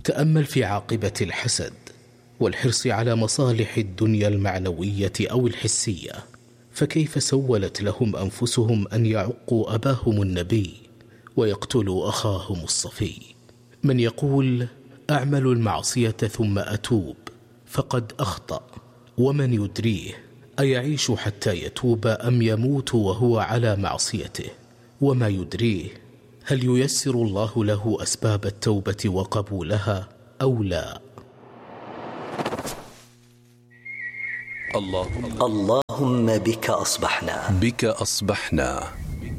تأمل في عاقبة الحسد والحرص على مصالح الدنيا المعنوية أو الحسية، فكيف سولت لهم أنفسهم أن يعقوا أباهم النبي ويقتلوا أخاهم الصفي؟ من يقول أعمل المعصية ثم أتوب فقد أخطأ، ومن يدريه أيعيش حتى يتوب أم يموت وهو على معصيته؟ وما يدريه هل ييسر الله له أسباب التوبة وقبولها أو لا؟ اللهم بك أصبحنا.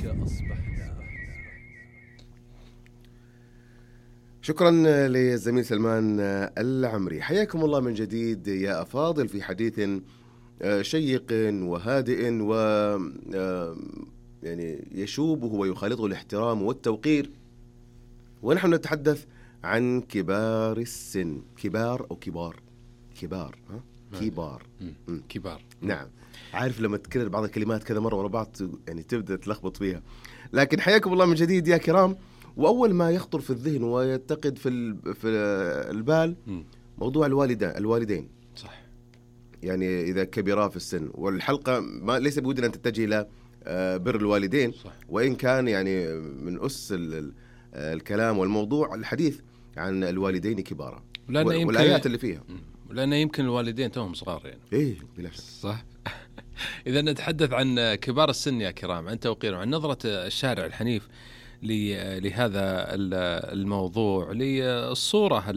شكرا للزميل سلمان العمري. حياكم الله من جديد يا أفاضل في حديث شيق وهادئ و يعني يشوبه ويخالطه الاحترام والتوقير، ونحن نتحدث عن كبار السن. كبار أو كبار؟ كبار. نعم، عارف لما تكرر بعض الكلمات كذا مرة ورا بعض يعني تبدأ تلخبط فيها. لكن حياكم الله من جديد يا كرام. وأول ما يخطر في الذهن ويتقد في البال موضوع الوالدين. صح. يعني إذا كبرا في السن، والحلقة ما ليس بودنا أن تتجه إلى بر الوالدين. صح. وإن كان يعني من أس الكلام والموضوع الحديث عن الوالدين كبارا والآيات اللي فيها، لأن يمكن الوالدين توهم صغار يعني. إيه بلا شك. صح. إذا نتحدث عن كبار السن يا كرام، عن توقير وعن نظرة الشارع الحنيف لهذا الموضوع، للصورة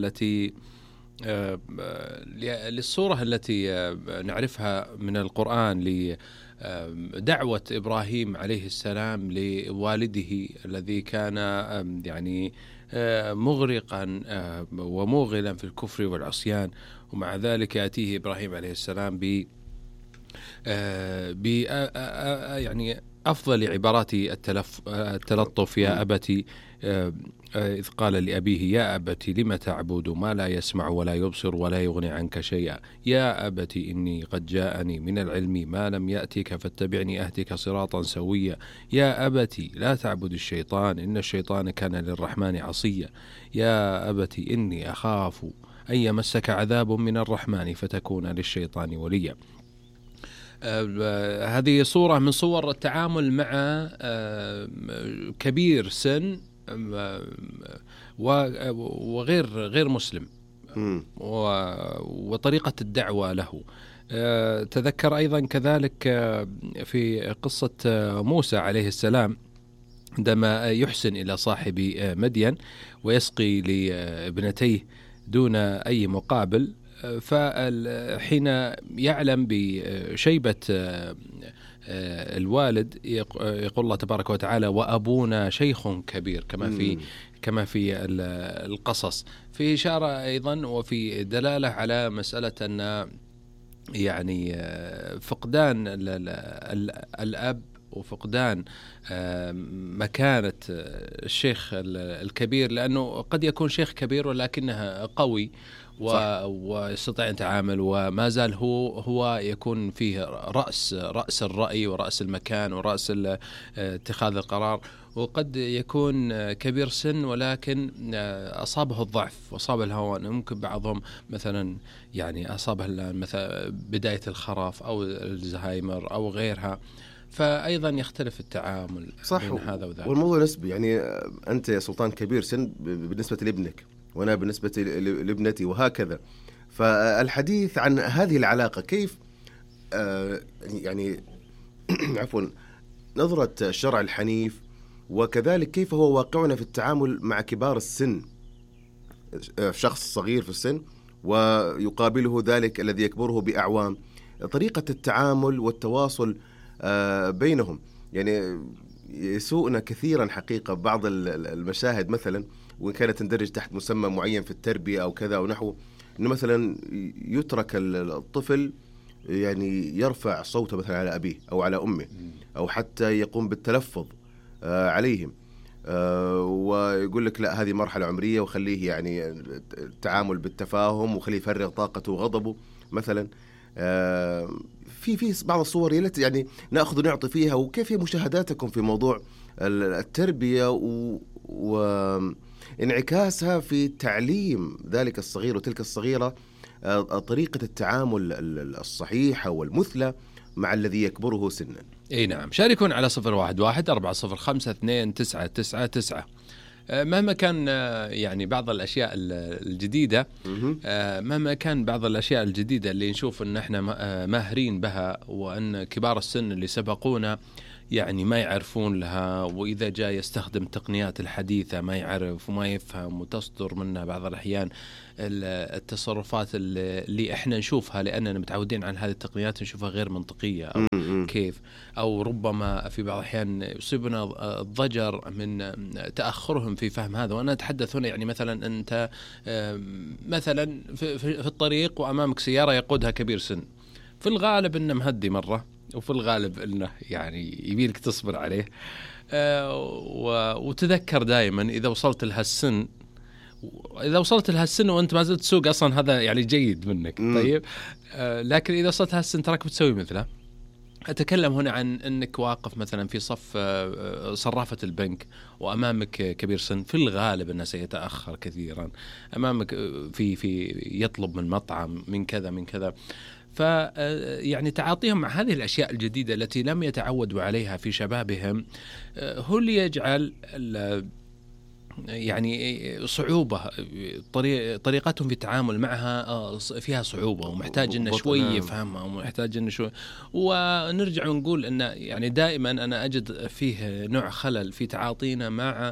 التي نعرفها من القرآن، لدعوة إبراهيم عليه السلام لوالده الذي كان يعني مغرقا وموغلا في الكفر والعصيان، ومع ذلك يأتيه إبراهيم عليه السلام يعني أفضل عبارات التلطف: يا أبتي، إذ قال لأبيه: يا أبتي لم تعبد ما لا يسمع ولا يبصر ولا يغني عنك شيئا، يا أبتي إني قد جاءني من العلم ما لم يأتك فاتبعني أهدك صراطا سويا، يا أبتي لا تعبد الشيطان إن الشيطان كان للرحمن عصيا، يا أبتي إني أخاف أن يمسك عذاب من الرحمن فتكون للشيطان وليا. هذه صورة من صور التعامل مع كبير سن وغير مسلم، وطريقة الدعوة له. تذكر أيضا كذلك في قصة موسى عليه السلام عندما يحسن إلى صاحب مدين ويسقي لابنتيه دون أي مقابل، فحين يعلم بشيبة الوالد يقول الله تبارك وتعالى: وأبونا شيخ كبير، كما في القصص، في إشارة أيضا وفي دلالة على مسألة أن يعني فقدان الأب وفقدان مكانة الشيخ الكبير، لأنه قد يكون شيخ كبير ولكنه قوي ويستطيع أن يتعامل، وما زال هو يكون فيه رأس الرأي ورأس المكان ورأس اتخاذ القرار. وقد يكون كبير سن ولكن أصابه الضعف وأصاب الهوان، ممكن بعضهم مثلا يعني أصابه مثلا بداية الخرف أو الزهايمر أو غيرها، فأيضا يختلف التعامل بين هذا وذاك. والموضوع نسبي، يعني أنت يا سلطان كبير سن بالنسبة لابنك وأنا بالنسبة لابنتي وهكذا. فالحديث عن هذه العلاقة كيف يعني عفوا نظرة الشرع الحنيف، وكذلك كيف هو واقعنا في التعامل مع كبار السن، شخص صغير في السن ويقابله ذلك الذي يكبره بأعوام، طريقة التعامل والتواصل بينهم. يعني يسوءنا كثيرا حقيقة بعض المشاهد مثلا، وإن كانت تندرج تحت مسمى معين في التربية أو كذا أو نحو، إنه مثلا يترك الطفل يعني يرفع صوته مثلا على أبيه أو على أمه، أو حتى يقوم بالتلفظ عليهم، ويقول لك لا هذه مرحلة عمرية وخليه يعني التعامل بالتفاهم وخليه يفرغ طاقته وغضبه مثلا. في بعض الصور التي يعني نأخذ ونعطي فيها. وكيف هي مشاهداتكم في موضوع التربية انعكاسها في تعليم ذلك الصغير وتلك الصغيرة طريقة التعامل الصحيحة والمثلى مع الذي يكبره سنا. اي نعم، شاركون على 011-405-2999. مهما كان يعني بعض الأشياء الجديدة، مهما كان بعض الأشياء الجديدة اللي نشوف أن احنا ماهرين بها، وأن كبار السن اللي سبقونا يعني ما يعرفون لها، وإذا جاء يستخدم التقنيات الحديثة ما يعرف وما يفهم، وتصدر منه بعض الأحيان التصرفات اللي احنا نشوفها لأننا متعودين عن هذه التقنيات نشوفها غير منطقية أو كيف، أو ربما في بعض الأحيان يصيبنا الضجر من تأخرهم في فهم هذا. وأنا أتحدث هنا يعني مثلا أنت مثلا في الطريق وأمامك سيارة يقودها كبير سن، في الغالب أنه مهدي مرة، وفي الغالب أنه يعني يبيلك تصبر عليه، وتذكر دائما إذا وصلت لها السن وأنت ما زلت تسوق أصلا هذا يعني جيد منك. طيب لكن إذا وصلت لها السن تراك بتسوي مثله. أتكلم هنا عن أنك واقف مثلا في صف صرافة البنك وأمامك كبير سن، في الغالب أنه سيتأخر كثيرا، أمامك في يطلب من مطعم من كذا. يعني تعاطيهم مع هذه الأشياء الجديدة التي لم يتعودوا عليها في شبابهم هو اللي يجعل يعني صعوبة، طريقتهم في التعامل معها فيها صعوبة، ومحتاج إنه شوي يفهمها، ومحتاج إنه شوي. ونرجع ونقول إنه يعني دائما أنا أجد فيه نوع خلل في تعاطينا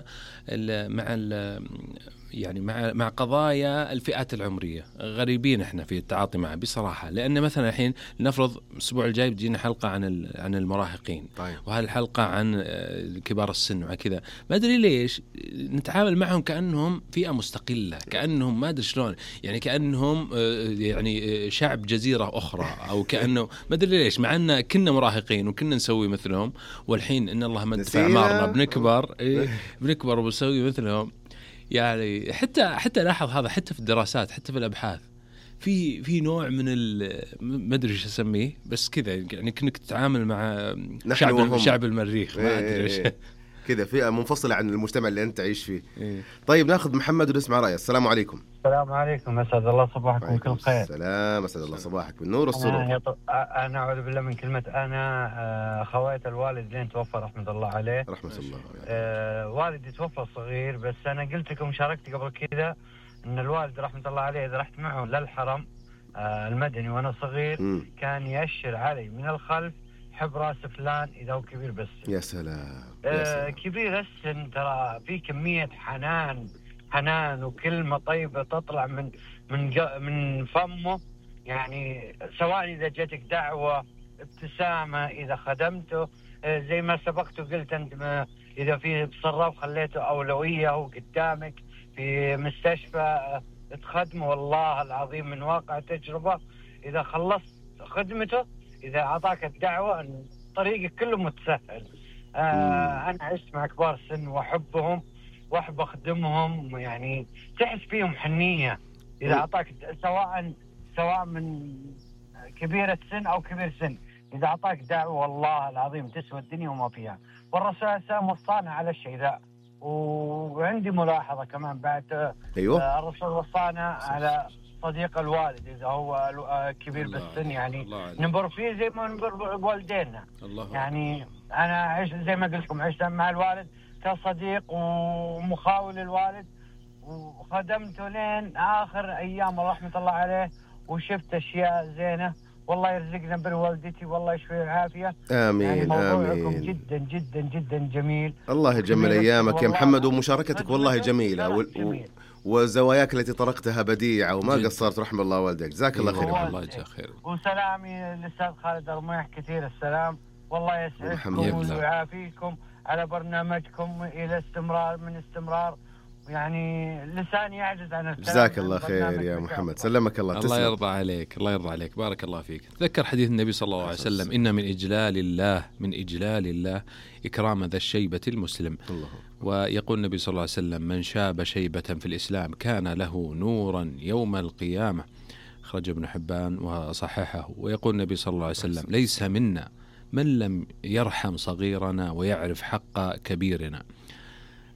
مع قضايا الفئات العمرية. غريبين احنا في التعاطي معها بصراحة، لأن مثلا الحين نفرض الأسبوع الجاي بتجينا حلقة عن المراهقين، طيب. وهالحلقة عن كبار السن وكذا. ما أدري ليش نتعامل معهم كأنهم فئة مستقلة، كأنهم ما أدري شلون، يعني كأنهم يعني شعب جزيرة أخرى، أو كأنه ما أدري ليش، مع أن كنا مراهقين وكنا نسوي مثلهم، والحين إن الله مد في أعمارنا بنكبر وبنسوي مثلهم. يعني حتى لاحظ هذا حتى في الدراسات، حتى في الأبحاث، في نوع من ما أدري إيش أسميه، بس كذا يعني كأنك تتعامل مع شعب المريخ، ما أدري إيش كذا فئة منفصلة عن المجتمع اللي أنت تعيش فيه. طيب ناخذ محمد ونسمع رأيه. السلام عليكم. السلام عليكم، أسعد الله صباحكم بكل خير. السلام، أسعد الله صباحك بالنور والسرور. أنا أعوذ بالله من كلمة أنا. خوات الوالد لين توفى رحمة الله عليه. رحمة الله. والدي توفى صغير، بس أنا قلت لكم شاركت قبل كذا أن الوالد رحمة الله عليه إذا رحت معه للحرم المدني وأنا صغير كان يأشر علي من الخلف حب راس فلان إذا هو كبير بالسن. يا سلام. كبير السن ترى في كمية حنان وكلمة طيبة تطلع من فمه، يعني سواء إذا جاتك دعوة، ابتسامة، إذا خدمته زي ما سبقت وقلت أنت، إذا في صراف خليته أولوية هو قدامك، في مستشفى تخدمه، والله العظيم من واقع تجربة إذا خلصت خدمته، إذا أعطاك الدعوة طريقك كله متسهل. أنا عشت مع كبار السن وأحبهم وأحب أخدمهم، يعني تحس فيهم حنية إذا أعطاك، سواء من كبير السن أو كبير سن، إذا أعطاك دعوة والله العظيم تسوى الدنيا وما فيها. والرسول سام وصانا على الشيء ذا. وعندي ملاحظة كمان بعد. أيوة. الرسول وصانا على صديق الوالد إذا هو كبير بالسن، يعني ننبر فيه زي ما ننبر بوالدينا. يعني أنا عشت زي ما قلت لكم، عشت مع الوالد كصديق ومخاول الوالد، وخدمته لين آخر أيام رحمة الله عليه، وشفت أشياء زينة. والله يرزقنا بوالدتي والله يشفي العافية. آمين. يعني موضوعكم آمين. جدا جدا جدا جميل. الله يجمل أيامك يا محمد، ومشاركتك والله جميلة، وزواياك التي طرقتها بديعة وما قصرت، رحم الله والدك. جزاك الله خير. الله يجزاك خير. وسلامي للأستاذ خالد الرميح كثير السلام، والله يسعدكم ويعافيكم على برنامجكم إلى استمرار. يعني لساني يعجز عن الكلام. جزاك الله خير يا محمد، سلمك الله. الله يرضى عليك، الله يرضى عليك، بارك الله فيك. تذكر حديث النبي صلى الله عليه وسلم: إن من إجلال الله إكرام ذا الشيبة المسلم. الله. ويقول النبي صلى الله عليه وسلم: من شاب شيبة في الإسلام كان له نورا يوم القيامة. أخرج ابن حبان وصححه. ويقول النبي صلى الله عليه وسلم: ليس منا من لم يرحم صغيرنا ويعرف حق كبيرنا.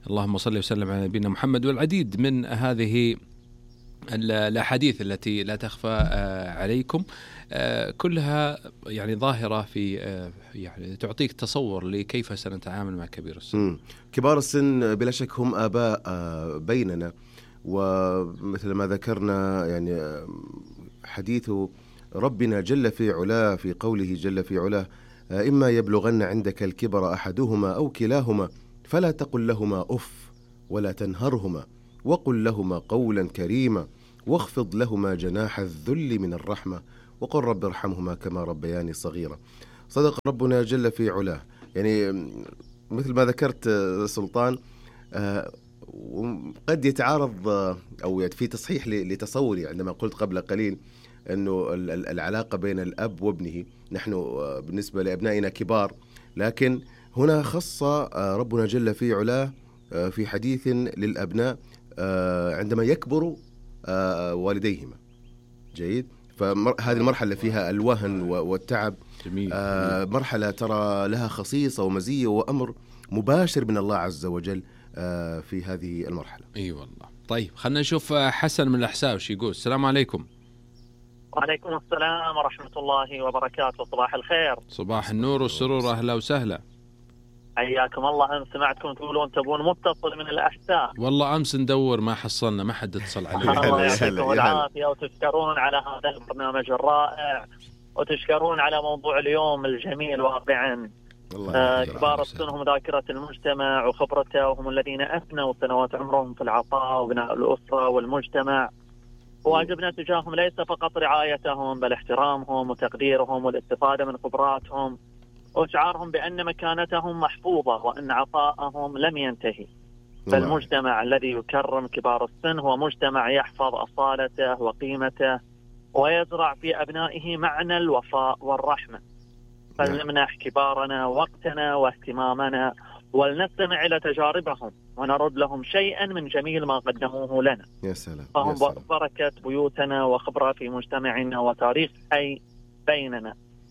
اللهم صل وسلم على نبينا محمد. والعديد من هذه الأحاديث التي لا تخفى عليكم كلها يعني ظاهرة في يعني تعطيك تصور لكيف سنتعامل مع كبير السن. كبار السن بلا شك هم آباء بيننا، ومثل ما ذكرنا يعني حديث ربنا جل في علاه في قوله جل في علاه: إما يبلغن عندك الكبر أحدهما أو كلاهما فلا تقل لهما أف ولا تنهرهما وقل لهما قولا كريما واخفض لهما جناح الذل من الرحمة وقل رب ارحمهما كما ربياني صغيرا. صدق ربنا جل في علاه. يعني مثل ما ذكرت سلطان، قد يتعارض أو في تصحيح لتصوري عندما قلت قبل قليل أنه العلاقة بين الأب وابنه، نحن بالنسبة لأبنائنا كبار، لكن هنا خص ربنا جل في علاه في حديث للأبناء عندما يكبر والديهما. جيد. فهذه المرحلة فيها الوهن والتعب، مرحلة ترى لها خصيصة ومزية وأمر مباشر من الله عز وجل في هذه المرحلة. اي والله. طيب خلنا نشوف حسن من الأحساء وش يقول. السلام عليكم. وعليكم السلام ورحمة الله وبركاته. صباح الخير. صباح النور والسرور، أهلا وسهلا. حياكم الله. أنا سمعتكم تقولون تبون متصل من الأحساء. والله أمس ندور ما حصلنا، ما حد اتصل علينا. الله يعطيكم العافية، وتشكرون على هذا البرنامج الرائع، وتشكرون على موضوع اليوم الجميل واقعا. كبار السن هم ذاكرة المجتمع وخبرته، وهم الذين أفنوا سنوات عمرهم في العطاء وبناء الأسرة والمجتمع. واجبنا تجاههم ليس فقط رعايتهم بل احترامهم وتقديرهم والاستفادة من خبراتهم وإشعارهم بأن مكانتهم محفوظة وأن عطاءهم لم ينتهي. فالمجتمع الذي يكرم كبار السن هو مجتمع يحفظ أصالته وقيمته ويزرع في أبنائه معنى الوفاء والرحمة. فلنمنح كبارنا وقتنا واهتمامنا، ولنستمع إلى تجاربهم ونرد لهم شيئا من جميل ما قدموه لنا. يا سلام. فهم بركة بيوتنا وخبرة في مجتمعنا وتاريخ حي بيننا.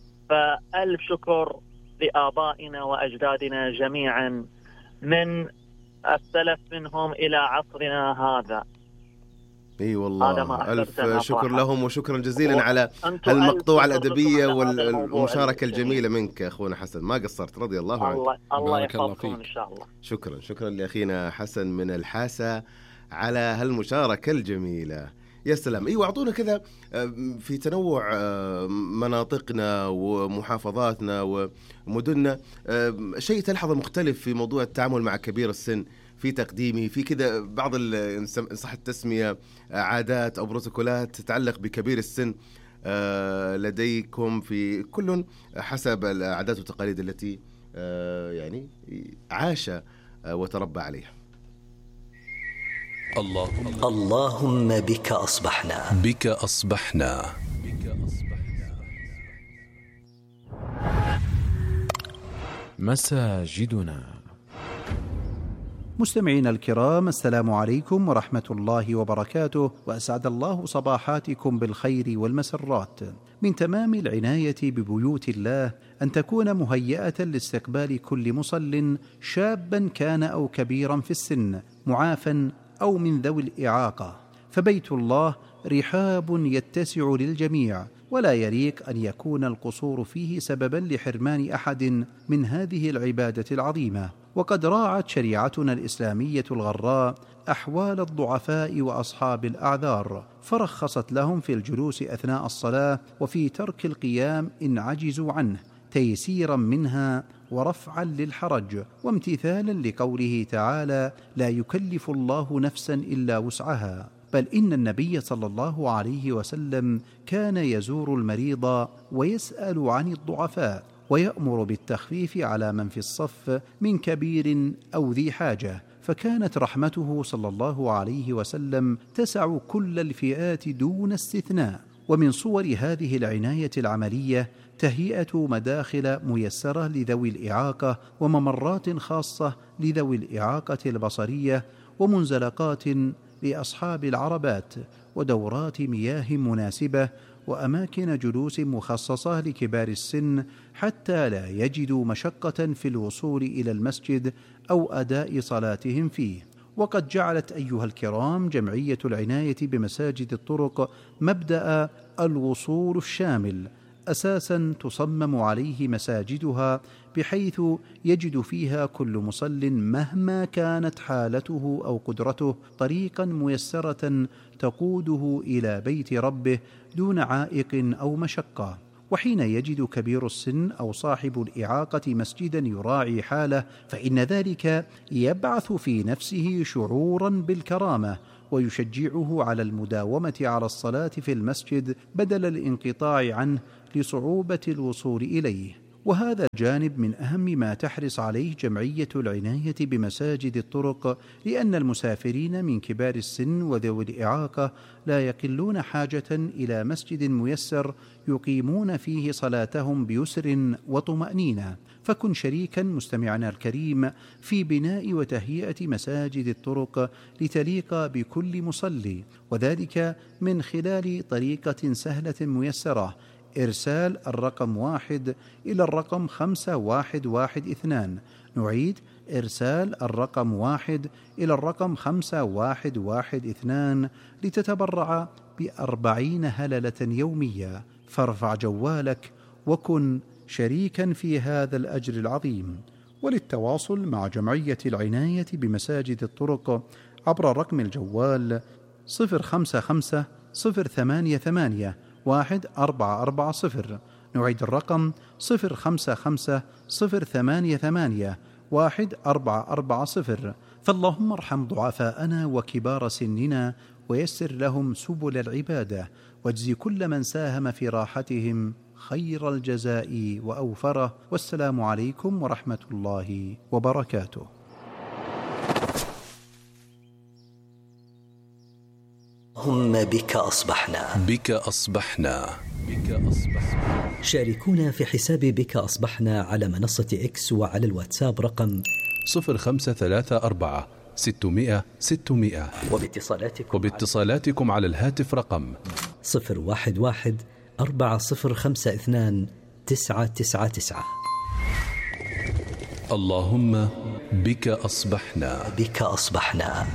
فألف شكر لآبائنا وأجدادنا جميعا من السلف منهم إلى عصرنا هذا. اي والله ألف شكر لهم، وشكرا جزيلا على المقطوعة الأدبية والمشاركة الجميلة منك أخونا حسن. ما قصرت، رضي الله عنك. الله يحفظكم إن شاء الله. شكرا لأخينا حسن من الحاسة على هالمشاركة الجميلة. يا سلام. ايوه، اعطونا كذا في تنوع مناطقنا ومحافظاتنا ومدننا شيء تلحظه مختلف في موضوع التعامل مع كبير السن، في تقديمه، في كذا بعض إن صح التسمية عادات أو بروتوكولات تتعلق بكبير السن لديكم، في كل حسب العادات والتقاليد التي يعني عاش وتربى عليها. اللهم بك أصبحنا مساجدنا. مستمعينا الكرام، السلام عليكم ورحمة الله وبركاته، وأسعد الله صباحاتكم بالخير والمسرات. من تمام العناية ببيوت الله أن تكون مهيئة لاستقبال كل مصل، شابا كان أو كبيرا في السن، معافا أو من ذوي الإعاقة. فبيت الله رحاب يتسع للجميع، ولا يليق أن يكون القصور فيه سببا لحرمان أحد من هذه العبادة العظيمة. وقد راعت شريعتنا الإسلامية الغراء أحوال الضعفاء وأصحاب الأعذار، فرخصت لهم في الجلوس أثناء الصلاة وفي ترك القيام إن عجزوا عنه، تيسيرا منها ورفعا للحرج، وامتثالا لقوله تعالى: لا يكلف الله نفسا إلا وسعها. بل إن النبي صلى الله عليه وسلم كان يزور المريض ويسأل عن الضعفاء، ويأمر بالتخفيف على من في الصف من كبير أو ذي حاجة. فكانت رحمته صلى الله عليه وسلم تسع كل الفئات دون استثناء. ومن صور هذه العناية العملية تهيئة مداخل ميسرة لذوي الإعاقة، وممرات خاصة لذوي الإعاقة البصرية، ومنزلقات لأصحاب العربات، ودورات مياه مناسبة، وأماكن جلوس مخصصة لكبار السن حتى لا يجدوا مشقة في الوصول إلى المسجد أو أداء صلاتهم فيه. وقد جعلت أيها الكرام جمعية العناية بمساجد الطرق مبدأ الوصول الشامل أساسا تصمم عليه مساجدها، بحيث يجد فيها كل مصل مهما كانت حالته أو قدرته طريقا ميسرة تقوده إلى بيت ربه دون عائق أو مشقة. وحين يجد كبير السن أو صاحب الإعاقة مسجدا يراعي حاله، فإن ذلك يبعث في نفسه شعورا بالكرامة ويشجعه على المداومة على الصلاة في المسجد بدل الانقطاع عنه لصعوبة الوصول إليه. وهذا الجانب من أهم ما تحرص عليه جمعية العناية بمساجد الطرق، لأن المسافرين من كبار السن وذوي الإعاقة لا يقلون حاجة إلى مسجد ميسر يقيمون فيه صلاتهم بيسر وطمأنينة. فكن شريكا مستمعنا الكريم في بناء وتهيئة مساجد الطرق لتليق بكل مصلي، وذلك من خلال طريقة سهلة ميسرة: إرسال الرقم 1 إلى الرقم 5112. نعيد: إرسال الرقم 1 إلى الرقم 5112 لتتبرع ب40 هللة يومية. فارفع جوالك وكن شريكا في هذا الأجر العظيم. وللتواصل مع جمعية العناية بمساجد الطرق عبر رقم الجوال 055 088 1440. نعيد الرقم 055 088 1440. فاللهم ارحم ضعفاءنا وكبار سننا ويسر لهم سبل العبادة، واجزي كل من ساهم في راحتهم خير الجزاء وأوفره. والسلام عليكم ورحمة الله وبركاته. اللهم بك أصبحنا. بك أصبحنا. بك أصبحنا. شاركونا في حساب بك أصبحنا على منصة إكس وعلى الواتساب رقم 0534 600 600. وباتصالاتكم على الهاتف رقم 011 4052 999. اللهم بك أصبحنا. بك أصبحنا.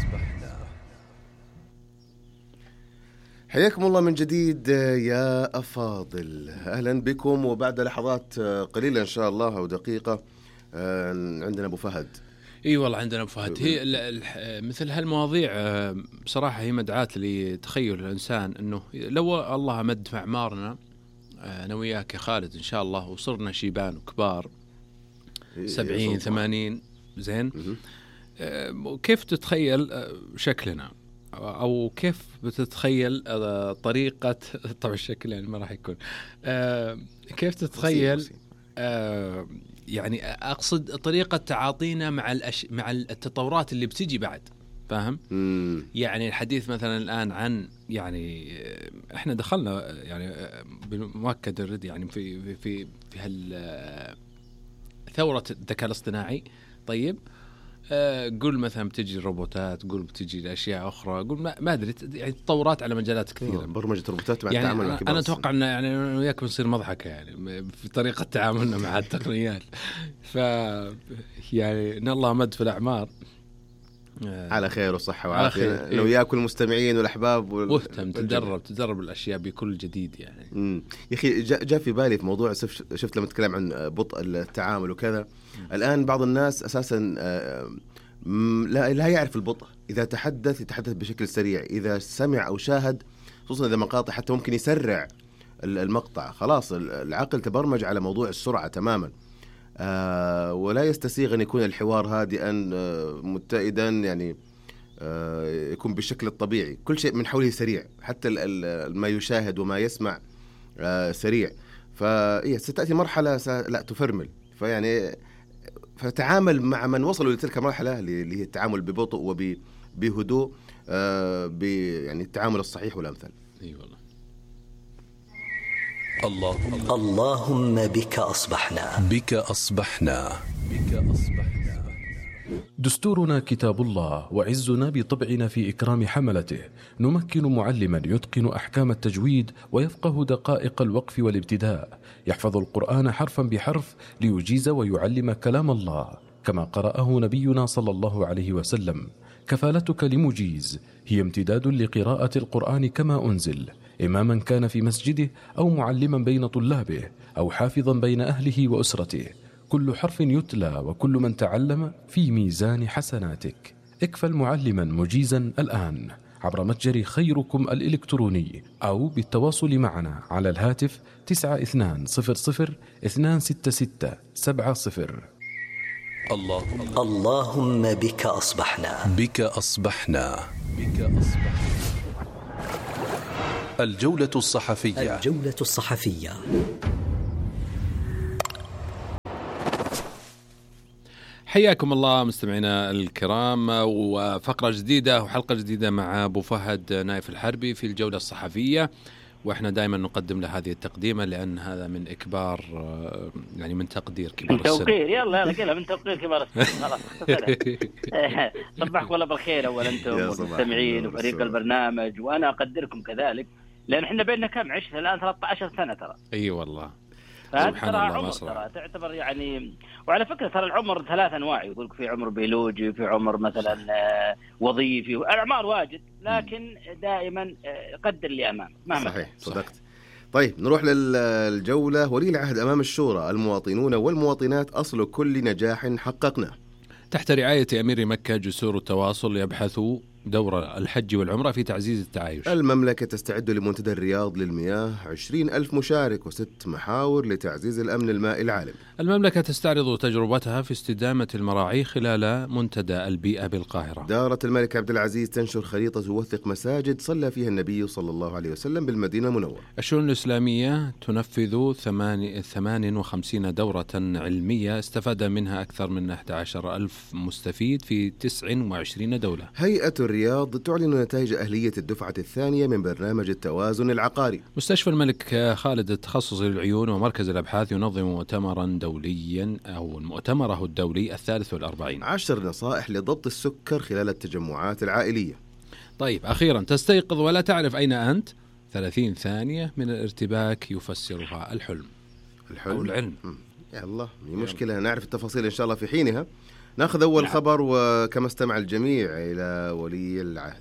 حياكم الله من جديد يا أفاضل، أهلا بكم. وبعد لحظات قليلة إن شاء الله أو دقيقة عندنا أبو فهد. اي والله عندنا ابو فهد. هي مثل هالمواضيع بصراحه هي مدعاة لتخيل الانسان انه لو الله مد في اعمارنا انا وياك يا خالد ان شاء الله وصرنا شيبان وكبار 70 80 زين، كيف تتخيل شكلنا او كيف بتتخيل طريقه طبعا الشكل يعني ما راح يكون كيف تتخيل يعني أقصد طريقة تعاطينا مع التطورات اللي بتجي بعد، فاهم؟ يعني الحديث مثلا الآن عن يعني إحنا دخلنا يعني بمؤكد الرد يعني في ثورة الذكاء الاصطناعي. طيب قول مثلا بتجي الروبوتات، قول بتجي الأشياء أخرى، قول ما أدري يعني تطورات على مجالات كثيرة. برمجة روبوتات مع يعني التعامل مع كبار. أنا أتوقع أن يعني وياك بنصير مضحكة يعني في طريقة تعاملنا مع التقنيات. يعني إن الله مد في الأعمار على خير وصحة وعافية أنا وياك المستمعين والأحباب واهتم تدرب الأشياء بكل جديد يعني. يا أخي جاء في بالي في موضوع شفت لما تكلم عن بطء التعامل وكذا. الآن بعض الناس أساسا لا يعرف البطء. إذا يتحدث بشكل سريع، إذا سمع أو شاهد خصوصا إذا مقاطع حتى ممكن يسرع المقطع. خلاص العقل تبرمج على موضوع السرعة تماما. ولا يستسيغ أن يكون الحوار هادئا متئدا يعني يكون بالشكل الطبيعي. كل شيء من حوله سريع، حتى ما يشاهد وما يسمع سريع. ستأتي مرحلة لا تفرمل. فيعني فتعامل مع من وصلوا لتلك المرحلة اللي هي التعامل ببطء وبهدوء، يعني التعامل الصحيح والأمثل. أي والله. اللهم بك أصبحنا. بك أصبحنا. بك أصبحنا. دستورنا كتاب الله، وعزنا بطبعنا في إكرام حملته. نمكن معلما يتقن أحكام التجويد ويفقه دقائق الوقف والابتداء، يحفظ القرآن حرفا بحرف ليجيز ويعلم كلام الله كما قرأه نبينا صلى الله عليه وسلم. كفالتك لمجيز هي امتداد لقراءة القرآن كما أنزل، إماما كان في مسجده أو معلما بين طلابه أو حافظا بين أهله وأسرته. كل حرف يتلى وكل من تعلم في ميزان حسناتك. اكفل معلما مجيزا الآن عبر متجر خيركم الإلكتروني أو بالتواصل معنا على الهاتف 9200 266 70. اللهم بك أصبحنا. بك أصبحنا. بك أصبحنا. الجولة الصحفية. الجولة الصحفية. حياكم الله مستمعينا الكرام، وفقرة جديدة وحلقة جديدة مع أبو فهد نايف الحربي في الجولة الصحفية. وإحنا دائما نقدم له هذه التقديمة لأن هذا من إكبار، يعني من تقدير كبار السن. من توقير، يلا قلها من توقير كبار السن. خلاص صبحكم الله بالخير أول أنتم والمستمعين وفريق البرنامج، وأنا أقدركم كذلك لأن إحنا بيننا كم عشنا الآن 13 سنة ترى. أي والله. ترى عمر ترى تعتبر يعني. وعلى فكرة ترى العمر 3 أنواع، يقولك في عمر بيولوجي، في عمر مثلا وظيفي، الأعمار واجد، لكن دائما قدر لي أمام. صحيح صدقت. طيب نروح للجولة. ولي العهد أمام الشورى: المواطنون والمواطنات أصل كل نجاح حققناه. تحت رعاية أمير مكة جسور التواصل يبحثوا دور الحج والعمرة في تعزيز التعايش. المملكة تستعد لمنتدى الرياض للمياه، 20,000 مشارك و6 محاور لتعزيز الأمن المائي العالمي. المملكة تستعرض تجربتها في استدامة المراعي خلال منتدى البيئة بالقاهرة. دارة الملك عبد العزيز تنشر خريطة توثق مساجد صلى فيها النبي صلى الله عليه وسلم بالمدينة المنورة. الشؤون الإسلامية تنفذ 58 دورة علمية استفاد منها أكثر من 11,000 مستفيد في 29 دولة. هيئة الرياض تعلن نتائج أهلية الدفعة الثانية من برنامج التوازن العقاري. مستشفى الملك خالد التخصصي للعيون ومركز الأبحاث ينظم مؤتمرا دوليا أو مؤتمره الدولي 43. 10 نصائح لضبط السكر خلال التجمعات العائلية. طيب أخيرا، تستيقظ ولا تعرف أين أنت، 30 ثانية من الارتباك يفسرها الحلم أو العلم. يا الله، مشكلة نعرف التفاصيل إن شاء الله في حينها. ناخذ أول خبر، وكما استمع الجميع إلى ولي العهد.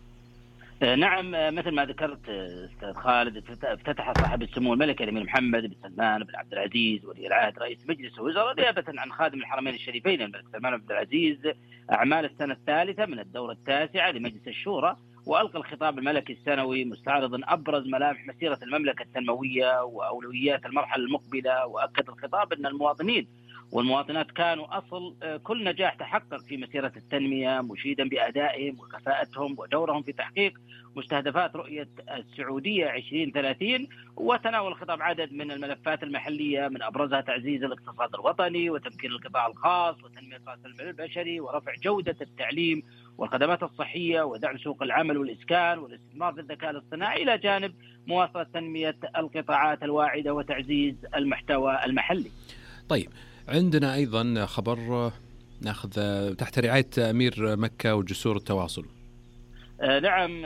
نعم، مثل ما ذكرت أستاذ خالد، افتتح صاحب السمو الملكي الأمير محمد بن سلمان بن عبد العزيز ولي العهد رئيس مجلس الوزراء نيابة عن خادم الحرمين الشريفين الملك سلمان بن عبد العزيز أعمال السنة الثالثة من الدورة 9 لمجلس الشورى، وألقى الخطاب الملكي السنوي مستعرضا أبرز ملامح مسيرة المملكة التنموية وأولويات المرحلة المقبلة. وأكد الخطاب أن المواطنين والمواطنات كانوا أصل كل نجاح تحقق في مسيرة التنمية، مشيدا بأدائهم وكفاءتهم ودورهم في تحقيق مستهدفات رؤية السعودية 2030. وتناول الخطاب عدد من الملفات المحلية من أبرزها تعزيز الاقتصاد الوطني وتمكين القطاع الخاص وتنمية رأس المال البشري ورفع جودة التعليم والخدمات الصحية ودعم سوق العمل والإسكان والاستثمار في الذكاء الاصطناعي، إلى جانب مواصلة تنمية القطاعات الواعدة وتعزيز المحتوى المحلي. طيب، عندنا أيضا خبر نأخذ تحت رعاية أمير مكة وجسور التواصل. نعم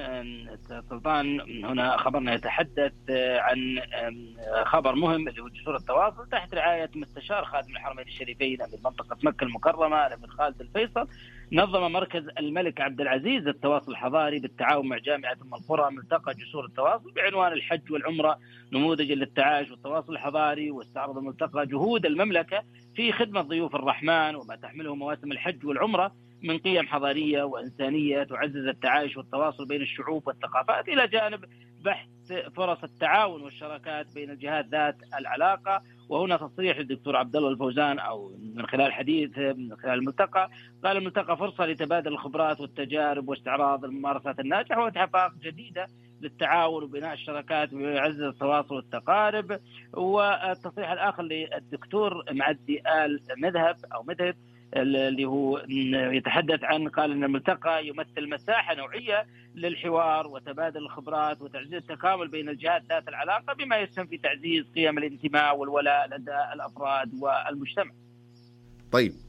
سلطان، هنا خبرنا يتحدث عن خبر مهم اللي هو جسور التواصل تحت رعاية مستشار خادم الحرمين الشريفين أمير منطقة مكة المكرمة الأمير خالد الفيصل. نظم مركز الملك عبد العزيز التواصل الحضاري بالتعاون مع جامعة أم القرى ملتقى جسور التواصل بعنوان الحج والعمرة نموذج للتعايش والتواصل الحضاري. واستعرض الملتقى جهود المملكة في خدمة ضيوف الرحمن وما تحمله مواسم الحج والعمرة من قيم حضارية وإنسانية تعزز التعايش والتواصل بين الشعوب والثقافات، إلى جانب بحث فرص التعاون والشراكات بين الجهات ذات العلاقة. وهنا تصريح للدكتور عبد الله الفوزان أو من خلال حديث من خلال الملتقى، قال الملتقى فرصة لتبادل الخبرات والتجارب واستعراض الممارسات الناجحة وإتحاق جديدة للتعاون وبناء الشراكات ويعزز التواصل والتقارب. والتصريح الآخر للدكتور معدي آل مذهب أو مذهب اللي هو يتحدث عن، قال أن الملتقى يمثل مساحة نوعية للحوار وتبادل الخبرات وتعزيز التكامل بين الجهات ذات العلاقة بما يسهم في تعزيز قيم الانتماء والولاء لدى الأفراد والمجتمع. طيب،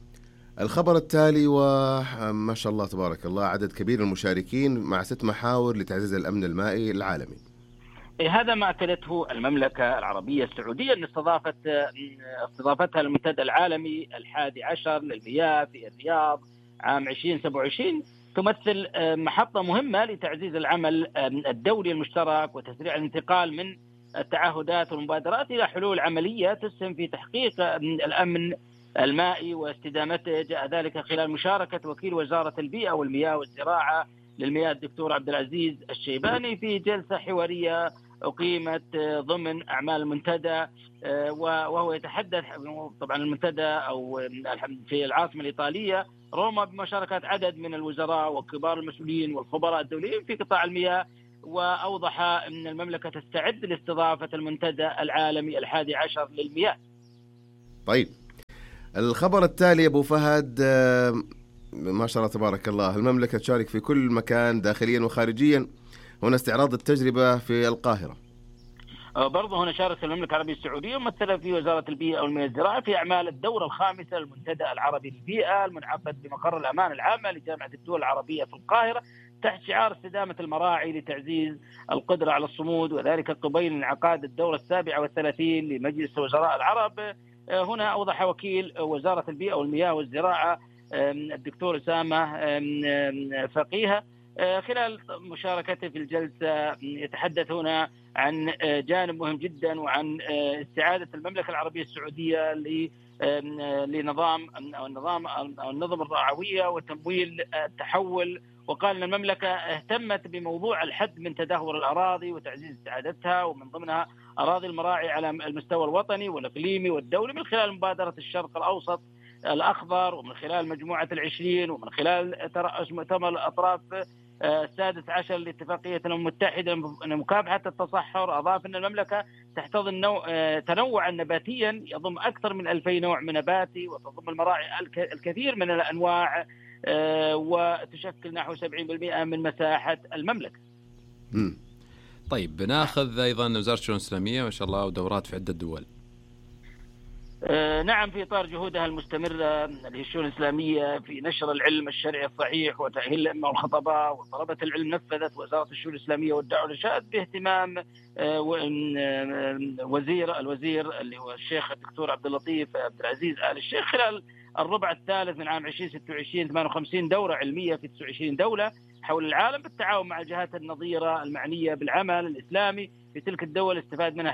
الخبر التالي، وما شاء الله تبارك الله عدد كبير من المشاركين مع 6 محاور لتعزيز الأمن المائي العالمي. هذا ما أكدته المملكة العربية السعودية أن استضافتها المنتدى العالمي 11 للمياه في الرياض عام 2027 تمثل محطة مهمة لتعزيز العمل الدولي المشترك وتسريع الانتقال من التعهدات والمبادرات إلى حلول عملية تسهم في تحقيق الأمن المائي واستدامته. جاء ذلك خلال مشاركة وكيل وزارة البيئة والمياه والزراعة للمياه الدكتور عبد العزيز الشيباني في جلسة حوارية أقيمت ضمن أعمال المنتدى، وهو يتحدث طبعا المنتدى أو في العاصمة الإيطالية روما بمشاركة عدد من الوزراء وكبار المسؤولين والخبراء الدوليين في قطاع المياه. وأوضح أن المملكة تستعد لاستضافة المنتدى العالمي 11 للمياه. طيب الخبر التالي أبو فهد، ما شاء الله تبارك الله المملكة تشارك في كل مكان داخليا وخارجيا. هنا استعراض التجربة في القاهرة. برضه هنا شارك المملكة العربية السعودية ممثلة في وزارة البيئة والمياه والزراعة في أعمال الدورة الخامسة للمنتدى العربي للبيئة المنعقد بمقر الأمانة العامة لجامعة الدول العربية في القاهرة تحت شعار استدامة المراعي لتعزيز القدرة على الصمود، وذلك قبيل انعقاد الدورة 37 لمجلس وزراء العرب. هنا أوضح وكيل وزارة البيئة والمياه والزراعة الدكتور أسامة فقيهة خلال مشاركته في الجلسة يتحدث هنا عن جانب مهم جدا وعن استعادة المملكة العربية السعودية النظم الرعوية وتمويل التحول. وقال أن المملكة اهتمت بموضوع الحد من تدهور الأراضي وتعزيز استعادتها، ومن ضمنها أراضي المراعي على المستوى الوطني والإقليمي والدولي من خلال مبادرة الشرق الأوسط الأخضر، ومن خلال مجموعة 20، ومن خلال ترأس مؤتمر الأطراف 16 لاتفاقية الأمم المتحدة لمكافحة التصحر. أضاف أن المملكة تحتضن تنوعا نباتيا يضم أكثر من 2000 نوع من نباتي، وتضم المراعي الكثير من الأنواع، وتشكل نحو 70% من مساحة المملكة. طيب بناخذ أيضا وزارة الشؤون الإسلامية ما شاء الله ودورات في عدة دول. نعم، في إطار جهودها المستمرة للشؤون الإسلامية في نشر العلم الشرعي الصحيح وتأهيل الأئمة والخطباء وطلبة العلم، نفذت وزارة الشؤون الإسلامية والدعوة والإرشاد باهتمام الوزير اللي هو الشيخ الدكتور عبد اللطيف عبد العزيز آل الشيخ خلال الربع الثالث من عام 2026 58 دورة علمية في 29 دولة حول العالم بالتعاون مع الجهات النظيرة المعنية بالعمل الإسلامي. في تلك الدول استفاد منها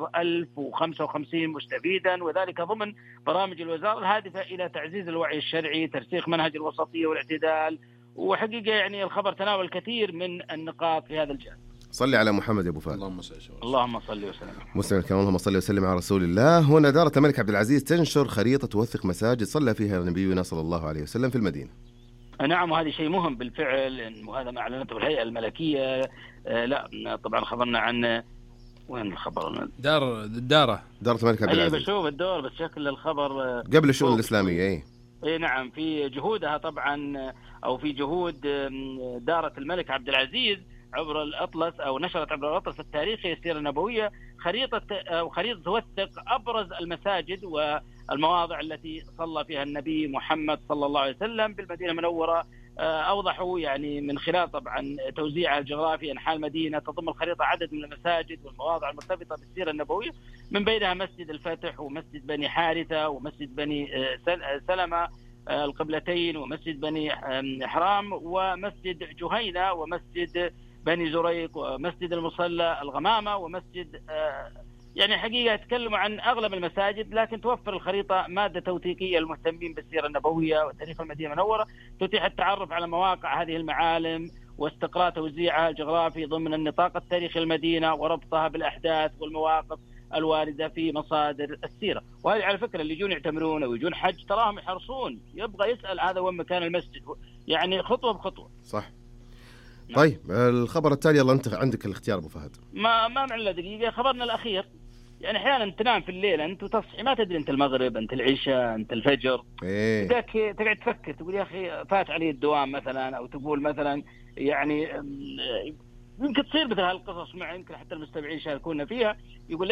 11,055 مستفيدا، وذلك ضمن برامج الوزارة الهادفة إلى تعزيز الوعي الشرعي، ترسيخ منهج الوسطية والاعتدال. وحقيقة يعني الخبر تناول الكثير من النقاط في هذا الجانب. صلي على محمد يا ابو فهد. اللهم صل وسلم. مسلم الكرام، اللهم صل وسلم على رسول الله. هنا دارة الملك عبد العزيز تنشر خريطة توثق مساجد صلى فيها نبينا صلى الله عليه وسلم في المدينة. نعم، وهذا شيء مهم بالفعل، وهذا ما أعلنته الهيئة الملكية. لا طبعا خبرنا عن وين الخبر؟ دارة الملك عبد العزيز. بشوف الدور بس شكل الخبر قبل الشؤون الإسلامية. اي نعم، في جهودها طبعا او في جهود دارة الملك عبد العزيز عبر الأطلس أو نشرت عبر الأطلس التاريخي السيرة النبوية خريطة توثق أبرز المساجد والمواضع التي صلى فيها النبي محمد صلى الله عليه وسلم بالمدينة المنورة. أوضحوا يعني من خلال طبعا توزيعها الجغرافي أنحاء المدينة تضم الخريطة عدد من المساجد والمواضع المرتبطة بالسيرة النبوية، من بينها مسجد الفتح ومسجد بني حارثة ومسجد بني سلمة القبلتين ومسجد بني حرام ومسجد جهينة ومسجد بني زريق ومسجد المصلى الغمامة ومسجد يعني حقيقة يتكلموا عن أغلب المساجد، لكن توفر الخريطة مادة توثيقية للمهتمين بالسيرة النبوية وتاريخ المدينة المنورة تتيح التعرف على مواقع هذه المعالم واستقراء توزيعها الجغرافي ضمن النطاق التاريخي المدينة وربطها بالأحداث والمواقف الواردة في مصادر السيرة. وهذه على فكرة اللي يجون يعتمرون أو يجون حج تراهم يحرصون، يبغى يسأل هذا وين مكان المسجد، يعني خطوة بخطوة. صح. طيب الخبر التالي، يلا أنت عندك الاختيار أبو فهد. ما معنا دقيقة. خبرنا الأخير، يعني أحيانا تنام في الليل أنت وتصحي ما تدري أنت المغرب أنت العشاء أنت الفجر، تقعد تفكر تقول يا أخي فات علي الدوام مثلا، أو تقول مثلا يعني يمكن تصير مثل هالقصص مع يمكن حتى المستمعين يشاركونا فيها. يقول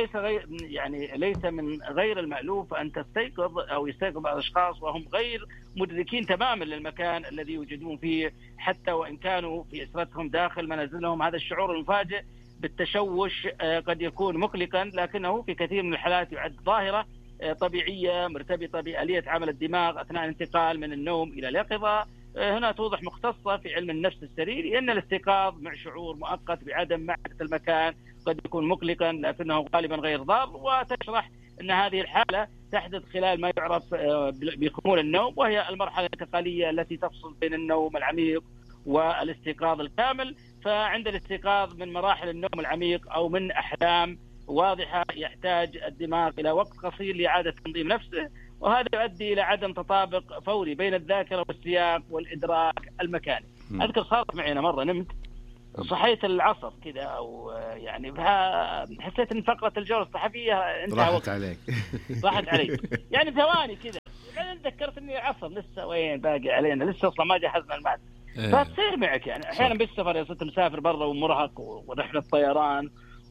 ليس من غير المألوف أن تستيقظ أو يستيقظ بعض الأشخاص وهم غير مدركين تماما للمكان الذي يوجدون فيه، حتى وإن كانوا في أسرتهم داخل منازلهم. هذا الشعور المفاجئ بالتشوش قد يكون مقلقا، لكنه في كثير من الحالات يعد ظاهرة طبيعية مرتبطة بآلية عمل الدماغ أثناء الانتقال من النوم إلى اليقظة. هنا توضح مختصة في علم النفس السريري أن الاستيقاظ مع شعور مؤقت بعدم معرفة المكان قد يكون مقلقا لكنه غالبا غير ضار، وتشرح أن هذه الحالة تحدث خلال ما يعرف بخمول النوم، وهي المرحلة الانتقالية التي تفصل بين النوم العميق والاستيقاظ الكامل. فعند الاستيقاظ من مراحل النوم العميق أو من أحلام واضحة يحتاج الدماغ إلى وقت قصير لإعادة تنظيم نفسه، وهذا يؤدي إلى عدم تطابق فوري بين الذاكرة والسياق والإدراك المكاني. أذكر صارت معي أنا مرة نمت صحيت العصر كذا أو يعني حسيت إن فقرة الجولة الصحفية راحت عليك راحت علي يعني ثواني كذا، بعدين ذكرت إني العصر لسه وين باقي علينا، لسه أصلا ما جهزنا المعد. فتصير معك يعني أحيانا بالسفر يا صرت مسافر برا ومرهق ورحلة طيران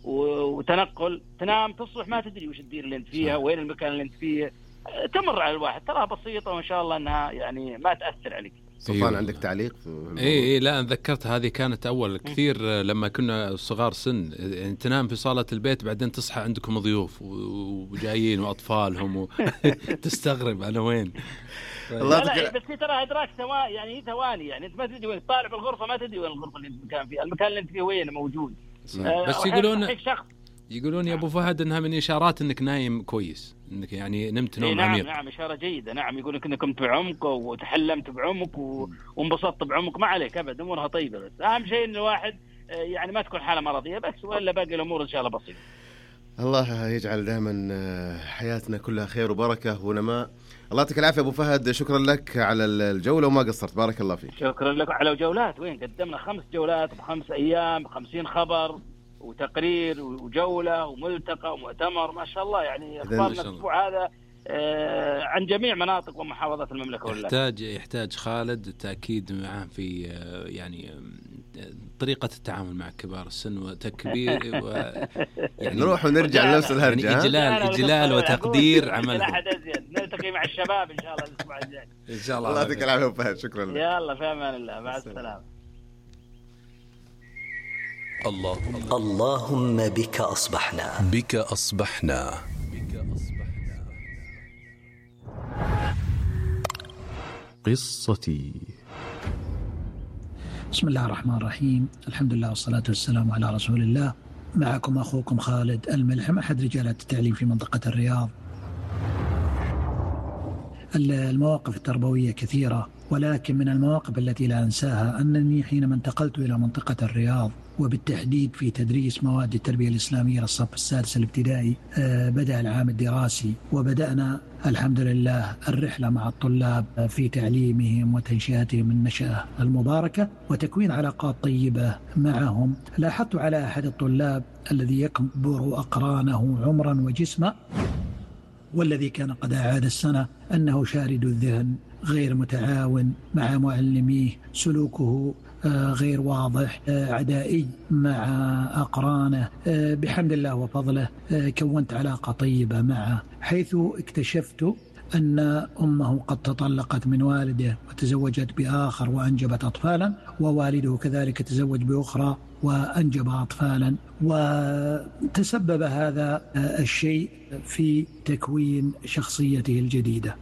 وتنقل، تنام تصبح ما تدري وش الدير اللي انت فيها وين المكان اللي انت فيه، تمر على الواحد تراها بسيطة وإن شاء الله أنها يعني ما تأثر عليك. سلطان عندك تعليق؟ إيه لا أنا ذكرت هذه كانت أول كثير لما كنا صغار سن، يعني تنام في صالة البيت بعدين تصحى عندكم ضيوف وجايين وأطفالهم وتستغرب أنا وين. لا بس ترى إدراك يعني ثواني، يعني أنت ما تدري وين طالع بالغرفة، ما تدري وين الغرفة اللي أنت مكان فيها، المكان اللي أنت فيه وين موجود. بس يقولون يا أبو فهد إنها من إشارات إنك نايم كويس، إنك يعني نمت نوم عميق. نعم إشارة جيدة. نعم يقول لك إنك نمت بعمق وتحلمت بعمق وانبسطت بعمق، ما عليك أبدا أمورها طيبة. بس أهم شيء إن الواحد يعني ما تكون حالة مرضية بس، ولا باقي الأمور إن شاء الله بسيطة. الله يجعل دائما حياتنا كلها خير وبركة ونماء. الله يعطيك العافية أبو فهد، شكرا لك على الجولة وما قصرت، بارك الله فيك. شكرا لك على جولات، وين قدمنا 5 جولات ب5 أيام 50 خبر وتقرير وجولة وملتقى ومؤتمر، ما شاء الله يعني أخبارنا الأسبوع هذا عن جميع مناطق ومحافظات المملكة. يحتاج خالد تأكيد معه في يعني طريقة التعامل مع كبار السن وتكبير يعني نروح ونرجع لنفس الهرجة، يعني إجلال وتقدير عمل. نلتقي مع الشباب إن شاء الله الأسبوع الجاي إن شاء الله. الله يعطيك العافية فهد، شكرا لك. يلا في أمان الله، مع السلامة. اللهم بك أصبحنا قصتي. بسم الله الرحمن الرحيم، الحمد لله والصلاة والسلام على رسول الله. معكم أخوكم خالد الملحم، أحد رجال التعليم في منطقة الرياض. المواقف التربوية كثيرة، ولكن من المواقف التي لا أنساها أنني حينما انتقلت إلى منطقة الرياض وبالتحديد في تدريس مواد التربية الإسلامية للصف السادس الابتدائي، بدأ العام الدراسي وبدأنا الحمد لله الرحلة مع الطلاب في تعليمهم وتنشئتهم النشأة المباركة وتكوين علاقات طيبة معهم. لاحظت على أحد الطلاب الذي يكبر أقرانه عمرا وجسما والذي كان قد أعاد السنة أنه شارد الذهن، غير متعاون مع معلميه، سلوكه غير واضح، عدائي مع أقرانه. بحمد الله وفضله كونت علاقة طيبة معه، حيث اكتشفت أن أمه قد تطلقت من والده وتزوجت بآخر وأنجبت أطفالا، ووالده كذلك تزوج بأخرى وأنجب أطفالا، وتسبب هذا الشيء في تكوين شخصيته الجديدة.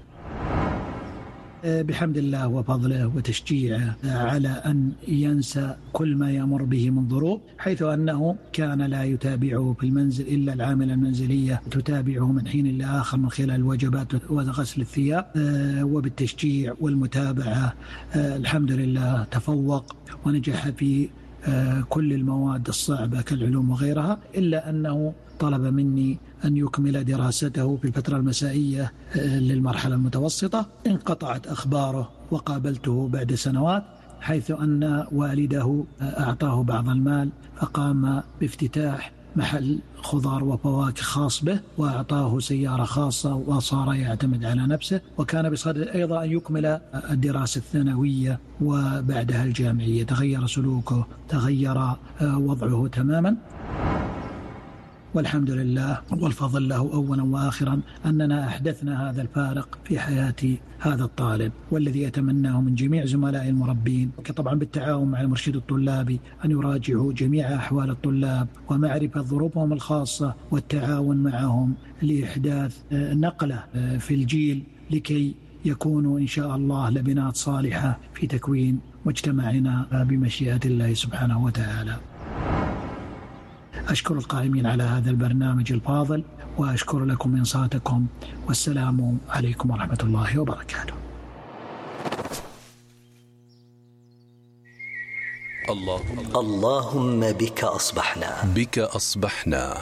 بحمد الله وفضله وتشجيعه على أن ينسى كل ما يمر به من ضروب، حيث أنه كان لا يتابعه في المنزل إلا العاملة المنزلية تتابعه من حين لآخر من خلال الوجبات وغسل الثياب. وبالتشجيع والمتابعة الحمد لله تفوق ونجح في كل المواد الصعبة كالعلوم وغيرها، إلا أنه طلب مني أن يكمل دراسته في الفترة المسائية للمرحلة المتوسطة. انقطعت أخباره وقابلته بعد سنوات، حيث أن والده أعطاه بعض المال فقام بافتتاح محل خضار وفواكه خاص به، وأعطاه سيارة خاصة وصار يعتمد على نفسه، وكان بصدد أيضا أن يكمل الدراسة الثانوية وبعدها الجامعية. تغير سلوكه، تغير وضعه تماما، والحمد لله والفضل له أولا وآخرا أننا أحدثنا هذا الفارق في حياة هذا الطالب، والذي أتمناه من جميع زملاء المربين طبعا بالتعاون مع المرشد الطلابي أن يراجعوا جميع أحوال الطلاب ومعرفة ظروفهم الخاصة والتعاون معهم لإحداث نقلة في الجيل لكي يكونوا إن شاء الله لبنات صالحة في تكوين مجتمعنا بمشيئة الله سبحانه وتعالى. أشكر القائمين على هذا البرنامج الفاضل، وأشكر لكم إنصاتكم، والسلام عليكم ورحمة الله وبركاته. اللهم بك أصبحنا. بك أصبحنا.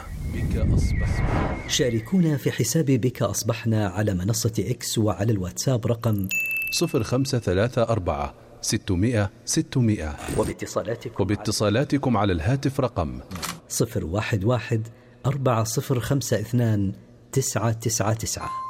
شاركونا في حساب بك أصبحنا على منصة إكس وعلى الواتساب رقم 0534 600 600، وباتصالاتكم على الهاتف رقم 011 4052 999.